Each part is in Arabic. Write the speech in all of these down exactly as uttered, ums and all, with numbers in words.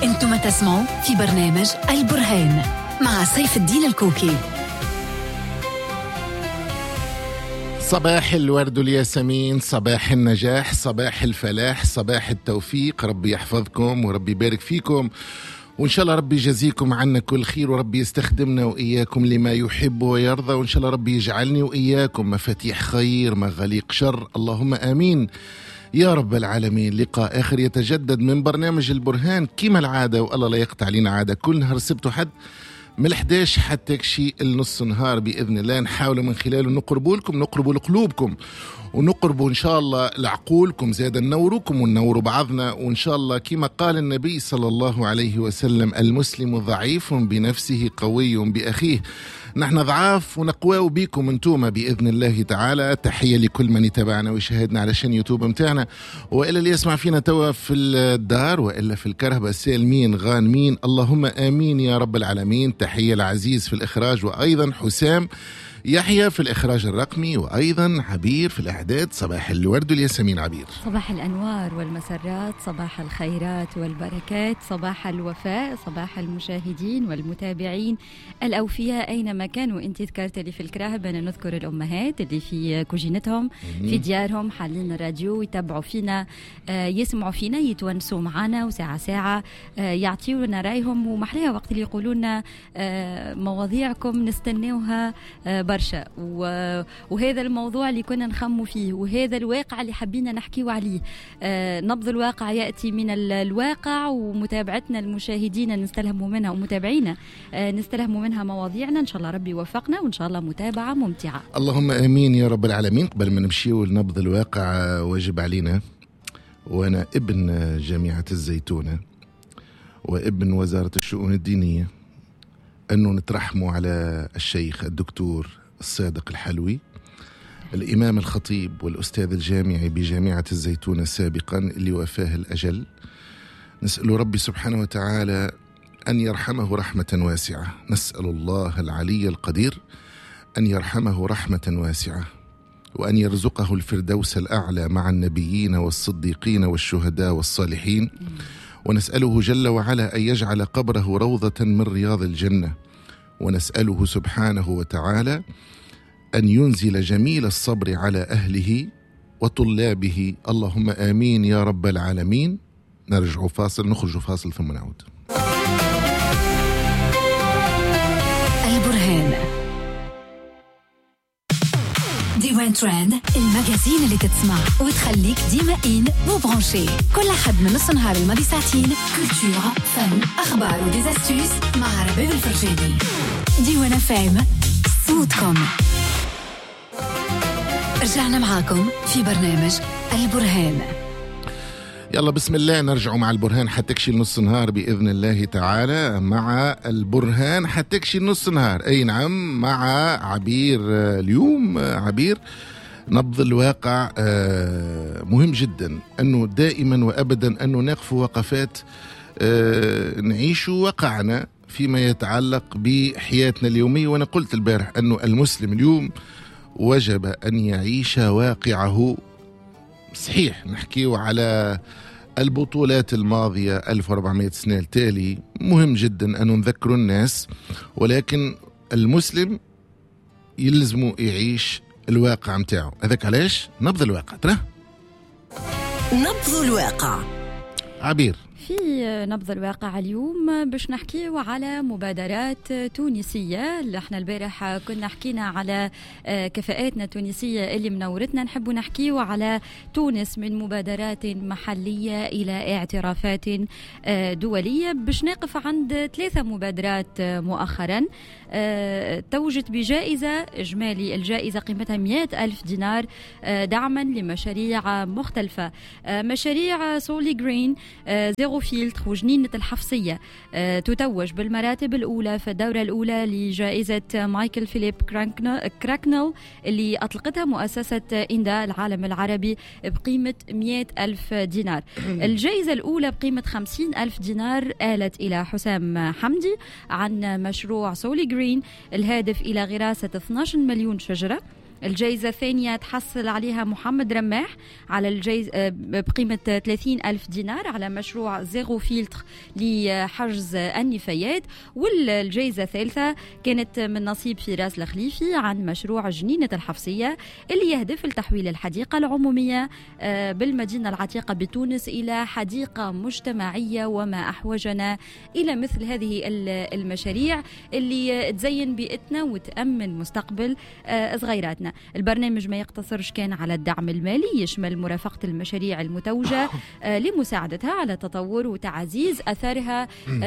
انتم تسمعوا في برنامج البرهان مع سيف الدين الكوكي. صباح الورد والياسمين، صباح النجاح، صباح الفلاح، صباح التوفيق. ربي يحفظكم وربي يبارك فيكم، وإن شاء الله ربي يجازيكم عنا كل خير، وربي يستخدمنا وإياكم لما يحب ويرضى، وإن شاء الله ربي يجعلني وإياكم مفاتيح خير مغاليق شر، اللهم آمين يا رب العالمين. لقاء آخر يتجدد من برنامج البرهان كما العادة، والله لا يقطع علينا عادة، كل نهار سبت وحد من الحداش حتى كشي النص نهار بإذن الله، نحاول من خلاله نقربوا لكم، نقربوا لقلوبكم، ونقربوا إن شاء الله لعقولكم، زاد ننوركم وننور بعضنا. وإن شاء الله كما قال النبي صلى الله عليه وسلم: المسلم ضعيف بنفسه قوي بأخيه. نحن ضعاف ونقوى بيكم انتوما بإذن الله تعالى. تحية لكل من يتابعنا ويشاهدنا على شان يوتيوب متاعنا، وإلا اللي يسمع فينا توا في الدار وإلا في الكرهبة، سالمين غانمين، اللهم آمين يا رب العالمين. تحية العزيز في الإخراج، وأيضا حسام يحيى في الإخراج الرقمي، وأيضا عبير في الإعداد. صباح الورد والياسمين عبير. صباح الأنوار والمسرات، صباح الخيرات والبركات، صباح الوفاء، صباح المشاهدين والمتابعين الأوفياء أينما كانوا. أنت ذكرت لي في الكراهب أنا نذكر الأمهات اللي في كوجينتهم في ديارهم حالين الراديو، يتابعوا فينا، يسمعوا فينا، يتونسوا معنا، وساعة ساعة يعطيونا رأيهم، ومحليها وقت اللي يقولون مواضيعكم نستناوها برشا. وهذا الموضوع اللي كنا نخموا فيه، وهذا الواقع اللي حبينا نحكيه عليه. نبض الواقع يأتي من الواقع، ومتابعتنا المشاهدين نستلهموا منها، ومتابعينا نستلهموا منها مواضيعنا. إن شاء الله ربي يوفقنا، وإن شاء الله متابعة ممتعة، اللهم آمين يا رب العالمين. قبل ما نمشيو لنبض الواقع، واجب علينا، وأنا ابن جامعة الزيتونة وابن وزارة الشؤون الدينية، أنه نترحموا على الشيخ الدكتور الصادق الحلوي، الإمام الخطيب والأستاذ الجامعي بجامعة الزيتونة سابقا، اللي وفاه الأجل. نسأل ربي سبحانه وتعالى أن يرحمه رحمة واسعة، نسأل الله العلي القدير أن يرحمه رحمة واسعة، وأن يرزقه الفردوس الأعلى مع النبيين والصديقين والشهداء والصالحين. ونسأله جل وعلا أن يجعل قبره روضة من رياض الجنة، ونسأله سبحانه وتعالى أن ينزل جميل الصبر على أهله وطلابه، اللهم آمين يا رب العالمين. نرجع فاصل، نخرج فاصل ثم نعود. البرهان ديوان ترند، المجازين اللي تتسمع وتخليك ديما إن وبرانشي. كل حد من نص نهار الماضي ساعتين، كولتور، فن، أخبار وديزاستوس مع رباب الفرشيدي. ديوان فام، صوتكم. رجعنا معاكم في برنامج البرهان. يلا بسم الله، نرجع مع البرهان حتكشي نص نهار بإذن الله تعالى. مع البرهان حتكشي نص نهار، أي نعم، مع عبير. اليوم عبير نبض الواقع. مهم جدا أنه دائما وأبدا أنه نقف وقفات نعيش واقعنا فيما يتعلق بحياتنا اليومية. وأنا قلت البارح أنه المسلم اليوم وجب أن يعيش واقعه. صحيح نحكيه على البطولات الماضية ألف وأربعمائة سنة التالي، مهم جدا أن نذكر الناس، ولكن المسلم يلزمه يعيش الواقع متاعه. هذاك علاش نبض الواقع. ترى نبض الواقع عبير في نبض الواقع اليوم باش نحكيه على مبادرات تونسية. اللي احنا البارح كنا حكينا على كفاءاتنا التونسية اللي منورتنا، نحب نحكيه على تونس من مبادرات محلية إلى اعترافات دولية. باش نقف عند ثلاثة مبادرات مؤخرا توجت بجائزة إجمالي، الجائزة قيمتها مئة ألف دينار، دعما لمشاريع مختلفة. مشاريع سولي جرين، زيرو فيلتر، وجنينة الحفصية تتوج بالمراتب الأولى في الدورة الأولى لجائزة مايكل فيليب كراكنل اللي أطلقتها مؤسسة إندا العالم العربي بقيمة مئة ألف دينار. الجائزة الأولى بقيمة خمسين ألف دينار آلت إلى حسام حمدي عن مشروع سولي جرين الهادف إلى غراسة اثناشر مليون شجرة الجائزة الثانية تحصل عليها محمد رماح على الجائزة بقيمة ثلاثين ألف دينار على مشروع زيرو فيلتر لحجز النفايات. والجائزة الثالثة كانت من نصيب فراس الخليفي عن مشروع جنينة الحفصية اللي يهدف لتحويل الحديقة العمومية بالمدينة العتيقة بتونس إلى حديقة مجتمعية، وما أحوجنا إلى مثل هذه المشاريع اللي تزين بيئتنا وتأمن مستقبل صغيراتنا. البرنامج ما يقتصرش كان على الدعم المالي، يشمل مرافقة المشاريع المتوجة لمساعدتها على تطور وتعزيز أثرها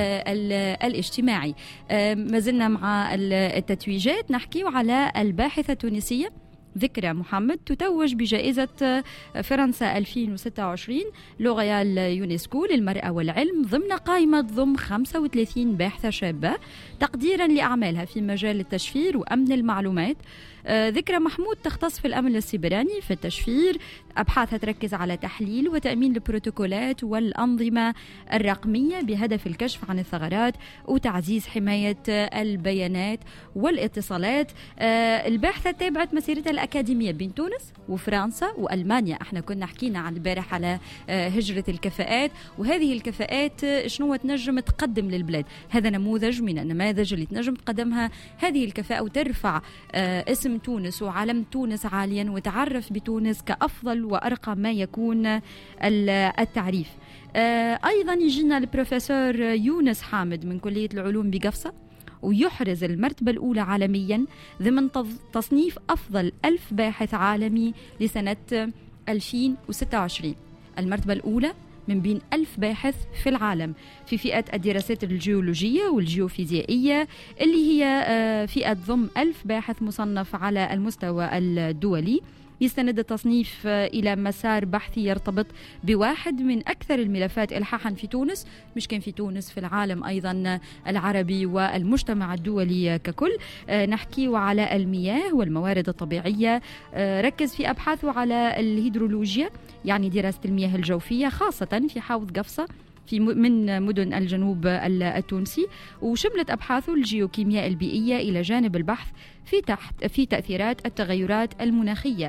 الاجتماعي. ما زلنا مع التتويجات، نحكي على الباحثة التونسية ذكرى محمد تتوج بجائزة فرنسا ألفين وستة وعشرين لوريال يونسكو للمرأة والعلم ضمن قائمة ضم خمسة وثلاثين باحثة شابة تقديرا لأعمالها في مجال التشفير وأمن المعلومات. ذكرى محمود تختص في الأمن السيبراني في التشفير، أبحاثها تركز على تحليل وتأمين البروتوكولات والأنظمة الرقمية بهدف الكشف عن الثغرات وتعزيز حماية البيانات والاتصالات. الباحثة تابعت مسيرتها الأكاديمية بين تونس وفرنسا وألمانيا. احنا كنا حكينا عن البارح على هجرة الكفاءات، وهذه الكفاءات شنو تنجم تقدم للبلاد. هذا نموذج من النماذج اللي تنجم تقدمها هذه الكفاءة وترفع اسم تونس وعلم تونس عاليا وتعرف بتونس كأفضل وأرقى ما يكون التعريف. أيضا يجينا البروفيسور يونس حامد من كلية العلوم بقفصة، ويحرز المرتبة الأولى عالميا ضمن تصنيف أفضل ألف باحث عالمي لسنة ألفين وستة وعشرين. المرتبة الأولى من بين ألف باحث في العالم في فئة الدراسات الجيولوجية والجيوفيزيائية، اللي هي فئة ضم ألف باحث مصنف على المستوى الدولي. يستند التصنيف إلى مسار بحثي يرتبط بواحد من أكثر الملفات إلحاحا في تونس، مش كان في تونس، في العالم أيضا العربي والمجتمع الدولي ككل. نحكي على المياه والموارد الطبيعية، ركز في أبحاثه على الهيدرولوجيا، يعني دراسة المياه الجوفية خاصة في حوض قفصة في من مدن الجنوب التونسي، وشملت أبحاثه الجيوكيمياء البيئية إلى جانب البحث في تحت في تأثيرات التغيرات المناخية.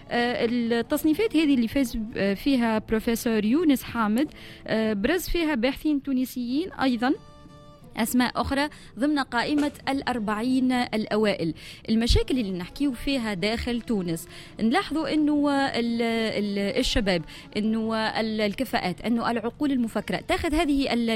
التصنيفات هذه اللي فاز فيها بروفيسور يونس حامد برز فيها باحثين تونسيين أيضا أسماء أخرى ضمن قائمة الأربعين الأوائل. المشاكل اللي نحكيه فيها داخل تونس نلاحظوا أنه الشباب، أنه الكفاءات، أنه العقول المفكرة تأخذ هذه